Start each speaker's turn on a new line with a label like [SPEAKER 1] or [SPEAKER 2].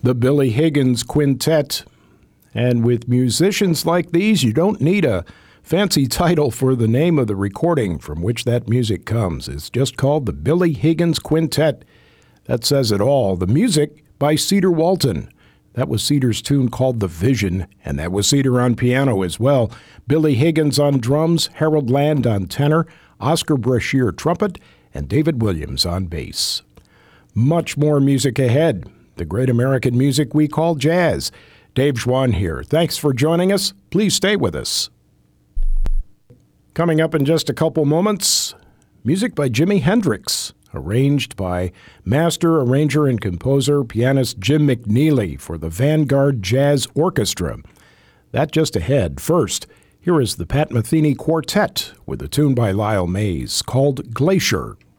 [SPEAKER 1] The Billy Higgins Quintet. And with musicians like these, you don't need a fancy title for the name of the recording from which that music comes. It's just called the Billy Higgins Quintet. That says it all. The music by Cedar Walton. That was Cedar's tune called The Vision, and that was Cedar on piano as well. Billy Higgins on drums, Harold Land on tenor, Oscar Brashear trumpet, and David Williams on bass. Much more music ahead. The great American music we call jazz. Dave Schwann here. Thanks for joining us. Please stay with us. Coming up in just a couple moments, music by Jimi Hendrix, arranged by master arranger and composer pianist Jim McNeely for the Vanguard Jazz Orchestra. That just ahead. First, here is the Pat Metheny Quartet with a tune by Lyle Mays called Glacier.